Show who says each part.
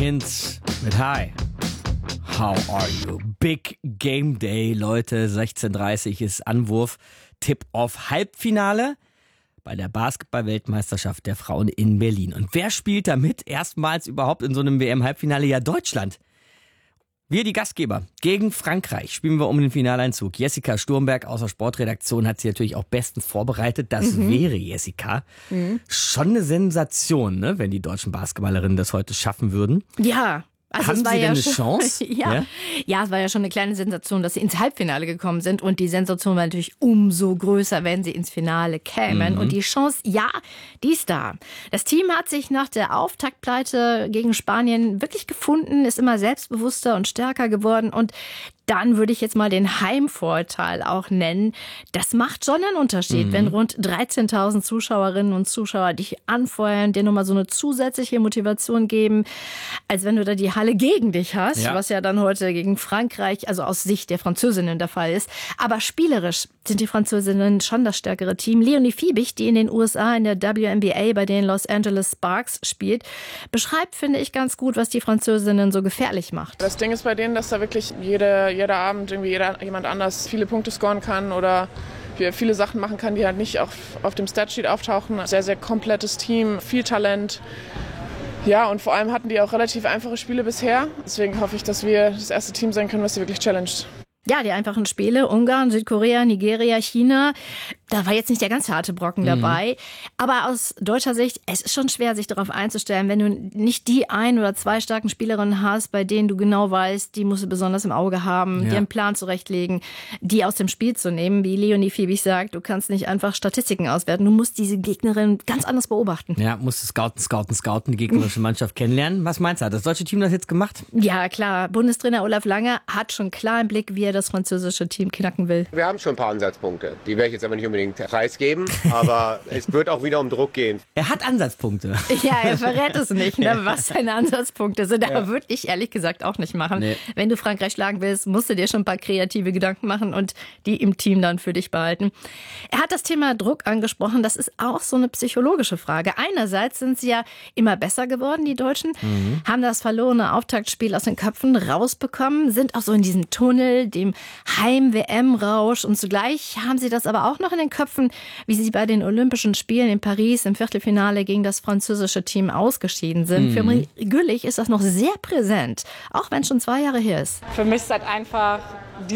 Speaker 1: Hinz mit Hi. How are you? Big Game Day, Leute. 16:30 ist Anwurf. Tip-Off Halbfinale bei der Basketball-Weltmeisterschaft der Frauen in Berlin. Und wer spielt da mit? Erstmals überhaupt in so einem WM-Halbfinale? Ja, Deutschland. Wir, die Gastgeber, gegen Frankreich spielen wir um den Finaleinzug. Jessica Sturmberg aus der Sportredaktion hat sie natürlich auch bestens vorbereitet. Das wäre, Jessica, schon eine Sensation, ne, wenn die deutschen Basketballerinnen das heute schaffen würden.
Speaker 2: Ja. Also
Speaker 1: Haben
Speaker 2: es war
Speaker 1: Sie denn
Speaker 2: ja
Speaker 1: eine
Speaker 2: schon,
Speaker 1: Chance?
Speaker 2: Ja, es war ja schon eine kleine Sensation, dass sie ins Halbfinale gekommen sind. Und die Sensation war natürlich umso größer, wenn sie ins Finale kämen. Und die Chance, ja, die ist da. Das Team hat sich nach der Auftaktpleite gegen Spanien wirklich gefunden, ist immer selbstbewusster und stärker geworden. Und dann würde ich jetzt mal den Heimvorteil auch nennen. Das macht schon einen Unterschied, wenn rund 13.000 Zuschauerinnen und Zuschauer dich anfeuern, dir nochmal so eine zusätzliche Motivation geben, als wenn du da die Halle gegen dich hast, was ja dann heute gegen Frankreich, also aus Sicht der Französinnen der Fall ist. Aber spielerisch sind die Französinnen schon das stärkere Team. Leonie Fiebig, die in den USA in der WNBA bei den Los Angeles Sparks spielt, beschreibt, finde ich, ganz gut, was die Französinnen so gefährlich macht.
Speaker 3: Das Ding ist bei denen, dass da wirklich jeder Abend irgendwie jemand anders viele Punkte scoren kann oder viele Sachen machen kann, die halt nicht auf dem Statsheet auftauchen. Sehr, sehr komplettes Team, viel Talent. Ja, und vor allem hatten die auch relativ einfache Spiele bisher. Deswegen hoffe ich, dass wir das erste Team sein können, was sie wirklich challenged.
Speaker 2: Ja, die einfachen Spiele, Ungarn, Südkorea, Nigeria, China, da war jetzt nicht der ganz harte Brocken dabei. Aber aus deutscher Sicht, es ist schon schwer, sich darauf einzustellen, wenn du nicht die ein oder zwei starken Spielerinnen hast, bei denen du genau weißt, die musst du besonders im Auge haben, dir einen Plan zurechtlegen, die aus dem Spiel zu nehmen. Wie Leonie Fiebig sagt, du kannst nicht einfach Statistiken auswerten, du musst diese Gegnerin ganz anders beobachten.
Speaker 1: Ja, musst du scouten, die gegnerische Mannschaft kennenlernen. Was meinst du, hat das deutsche Team das jetzt gemacht?
Speaker 2: Ja, klar. Bundestrainer Olaf Lange hat schon klar im Blick, wie er das französische Team knacken will.
Speaker 4: Wir haben schon ein paar Ansatzpunkte. Die werde ich jetzt aber nicht unbedingt preisgeben, aber es wird auch wieder um Druck gehen.
Speaker 1: Er hat Ansatzpunkte.
Speaker 2: Ja, er verrät es nicht, ne, was seine Ansatzpunkte sind. Aber würde ich ehrlich gesagt auch nicht machen. Nee. Wenn du Frankreich schlagen willst, musst du dir schon ein paar kreative Gedanken machen und die im Team dann für dich behalten. Er hat das Thema Druck angesprochen. Das ist auch so eine psychologische Frage. Einerseits sind sie ja immer besser geworden, die Deutschen, haben das verlorene Auftaktspiel aus den Köpfen rausbekommen, sind auch so in diesem Tunnel, dem Heim-WM-Rausch. Und zugleich haben sie das aber auch noch in den Köpfen, wie sie bei den Olympischen Spielen in Paris im Viertelfinale gegen das französische Team ausgeschieden sind. Für Marie Güllich ist das noch sehr präsent, auch wenn es schon 2 Jahre her ist.
Speaker 5: Für mich ist das einfach